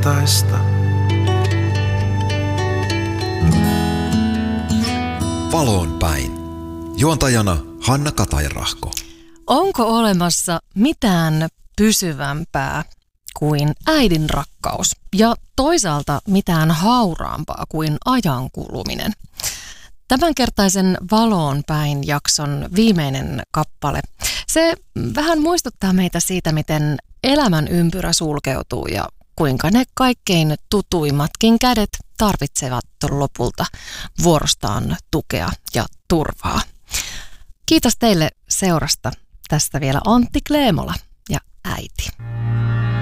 yksinkertaista. Valoon päin. Juontajana Hanna Katajarahko. Onko olemassa mitään pysyvämpää kuin äidin rakkaus ja toisaalta mitään hauraampaa kuin ajan kuluminen? Tämänkertaisen Valoon päin jakson viimeinen kappale. Se vähän muistuttaa meitä siitä, miten elämän ympyrä sulkeutuu ja kuinka ne kaikkein tutuimmatkin kädet tarvitsevat lopulta vuorostaan tukea ja turvaa. Kiitos teille seurasta. Tästä vielä Antti Kleemola ja äiti.